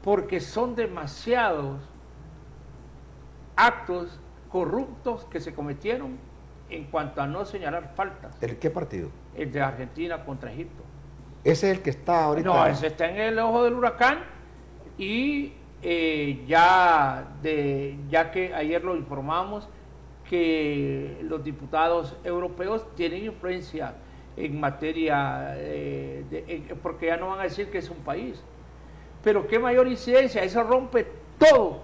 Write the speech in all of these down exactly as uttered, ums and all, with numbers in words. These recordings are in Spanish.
porque son demasiados actos corruptos que se cometieron en cuanto a no señalar faltas. ¿El qué partido? El de Argentina contra Egipto. Ese es el que está ahorita. No, ese está en el ojo del huracán y eh, ya, de, ya que ayer lo informamos que los diputados europeos tienen influencia en materia, eh, de, en, porque ya no van a decir que es un país. Pero qué mayor incidencia, eso rompe todo.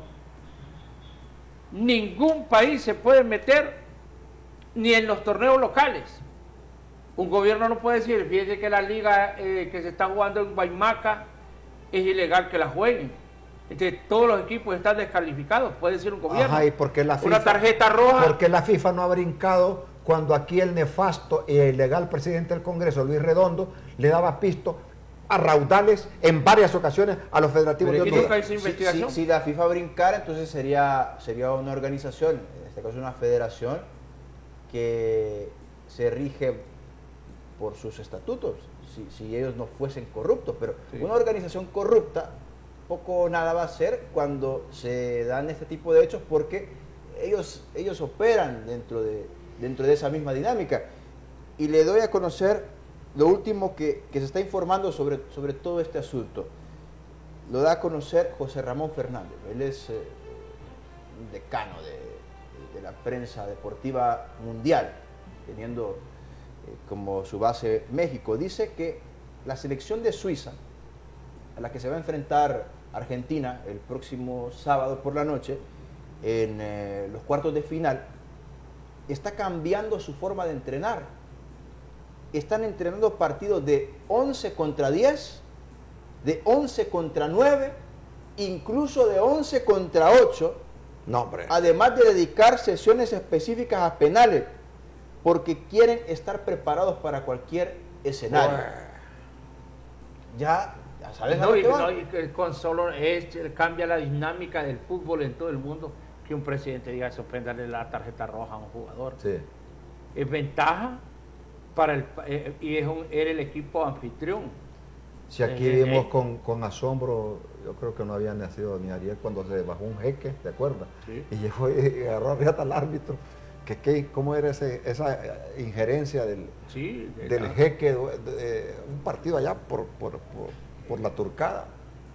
Ningún país se puede meter ni en los torneos locales. Un gobierno no puede decir, fíjense que la liga eh, que se está jugando en Guaymaca es ilegal que la jueguen. Entonces todos los equipos están descalificados, puede decir un gobierno. Ajá, ¿y por qué la FIFA, una tarjeta roja? Porque la FIFA no ha brincado cuando aquí el nefasto e ilegal presidente del Congreso, Luis Redondo, le daba pisto a raudales en varias ocasiones a los federativos Pero de Honduras. Honduras. Nunca hizo investigación. Si, si, si la FIFA brincara, entonces sería, sería una organización, en este caso una federación, que se rige por sus estatutos, si, si ellos no fuesen corruptos. Pero sí, una organización corrupta poco o nada va a hacer cuando se dan este tipo de hechos, porque ellos, ellos operan dentro de, dentro de esa misma dinámica. Y le doy a conocer lo último que, que se está informando sobre, sobre todo este asunto. Lo da a conocer José Ramón Fernández. Él es eh, un decano de, de la prensa deportiva mundial, teniendo eh, como su base México. Dice que la selección de Suiza, a la que se va a enfrentar Argentina el próximo sábado por la noche, en eh, los cuartos de final, está cambiando su forma de entrenar. Están entrenando partidos de once contra diez, de once contra nueve, incluso de once contra ocho, no, hombre. Además de dedicar sesiones específicas a penales, porque quieren estar preparados para cualquier escenario. Bueno. Ya, ya sabes a No, lo y, que va. no, y que con solo es, cambia la dinámica del fútbol en todo el mundo que un presidente diga suspenderle la tarjeta roja a un jugador. Sí. Es ventaja para el eh, y es un, era el equipo anfitrión. Si aquí Eh, vimos eh, con, con asombro, yo creo que no había nacido ni Ariel cuando se bajó un jeque, ¿te acuerdas? Sí. Y llegó y agarró a riata al árbitro. Que, que, ¿Cómo era ese, esa injerencia del, Sí, de del la- jeque? De, de- un partido allá por, por, por, por la Turcada.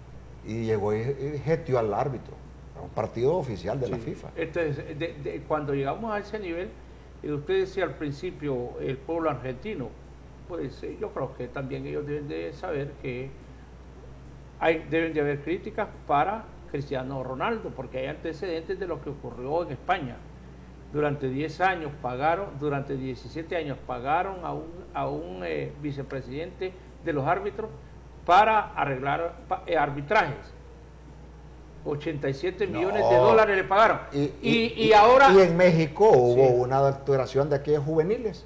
Y llegó y, y jetió al árbitro. Un partido oficial de la Sí. FIFA. Entonces, de- de- cuando llegamos a ese nivel, eh, usted decía al principio el pueblo argentino, pues eh, yo creo que también ellos deben de saber que hay, deben de haber críticas para Cristiano Ronaldo, porque hay antecedentes de lo que ocurrió en España. Durante diez años pagaron, durante diecisiete años pagaron a un, a un eh, vicepresidente de los árbitros para arreglar pa, eh, arbitrajes. ochenta y siete No. millones de dólares le pagaron. Y, Y, y- y ahora... y en México hubo Sí. una alteración de aquellos juveniles.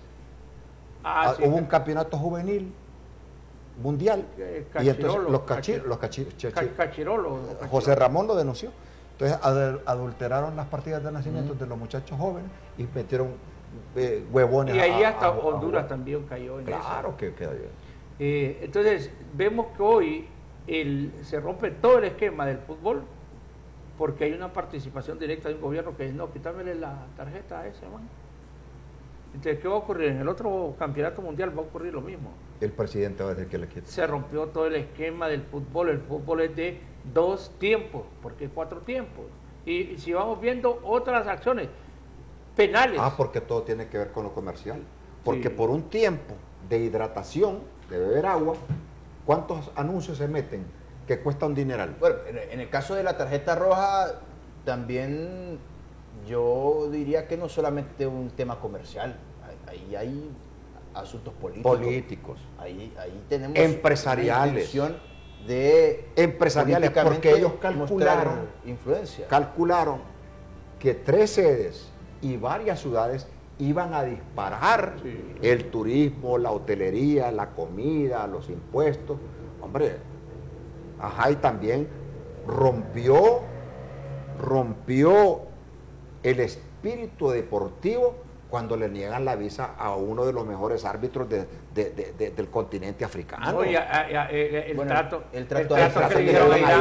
Ah, Ah, sí, hubo un campeonato juvenil mundial. Eh, y entonces Cachirolo, los cachir, Cachir- los cachir, che- ca- che- Cachirolo, José Ramón lo denunció. Entonces adul- adulteraron las partidas de nacimiento Mm. de los muchachos jóvenes y metieron eh, huevones. Y ahí a- hasta a- a Honduras jugar. también cayó en eso. Claro que queda bien. Eh, entonces, vemos que hoy el, se rompe todo el esquema del fútbol porque hay una participación directa de un gobierno que dice, no, quítamele la tarjeta a ese, man. Entonces, ¿qué va a ocurrir? En el otro campeonato mundial va a ocurrir lo mismo. El presidente va a decir que le quita. Se rompió todo el esquema del fútbol. El fútbol es de dos tiempos, porque hay cuatro tiempos. Y, y si vamos viendo otras acciones penales. Ah, porque todo tiene que ver con lo comercial. Porque Sí. por un tiempo de hidratación, de beber agua, ¿cuántos anuncios se meten que cuesta un dineral? Bueno, en, en el caso de la tarjeta roja, también yo diría que no solamente un tema comercial, ahí hay asuntos políticos. Políticos. Ahí, ahí tenemos Empresariales. una intención de Empresariales, porque políticamente ellos mostrar calcularon, influencia. calcularon que tres sedes y varias ciudades iban a disparar Sí. el turismo, la hotelería, la comida, los impuestos. Hombre, ajá, y también rompió, rompió el espíritu deportivo cuando le niegan la visa a uno de los mejores árbitros de, de- de- de- del continente africano. No, y a- a- a- el, el Bueno, trato, el trato el ahí trato se que le hace dieron a bien. Irán.